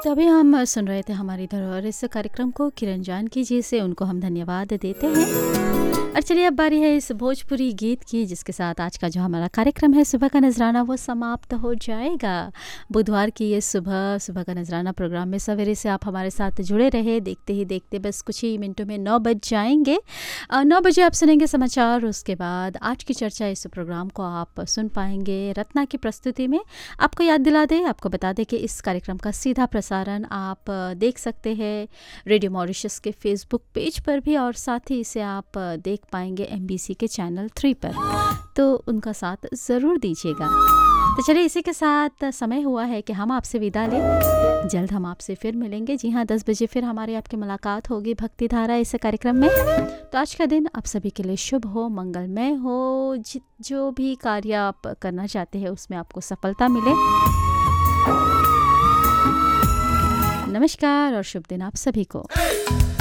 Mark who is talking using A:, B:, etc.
A: तो अभी हम सुन रहे थे हमारी धरोहर इस कार्यक्रम को किरण जानकी जी से, उनको हम धन्यवाद देते हैं। और चलिए अब बारी है इस भोजपुरी गीत की, जिसके साथ आज का जो हमारा कार्यक्रम है सुबह का नजराना वो समाप्त हो जाएगा। बुधवार की ये सुबह का नजराना प्रोग्राम में सवेरे से आप हमारे साथ जुड़े रहे। देखते ही देखते बस कुछ ही मिनटों में 9 बज जाएंगे। 9 बजे आप सुनेंगे समाचार, उसके बाद आज की चर्चा। इस प्रोग्राम को आप सुन पाएंगे रत्ना की प्रस्तुति में। आपको याद दिला दे, आपको बता दें कि इस कार्यक्रम का सीधा प्रसारण आप देख सकते हैं रेडियो मॉरिशस के फेसबुक पेज पर भी, और साथ ही इसे आप देख पाएंगे MBC के चैनल 3 पर, तो उनका साथ ज़रूर दीजिएगा। तो चलिए इसी के साथ समय हुआ है कि हम आपसे विदा लें। जल्द हम आपसे फिर मिलेंगे। जी हाँ, 10 बजे फिर हमारी आपकी मुलाकात होगी भक्ति धारा इस कार्यक्रम में। तो आज का दिन आप सभी के लिए शुभ हो, मंगलमय हो। जो भी कार्य आप करना चाहते हैं उसमें आपको सफलता मिले। नमस्कार और शुभ दिन आप सभी को।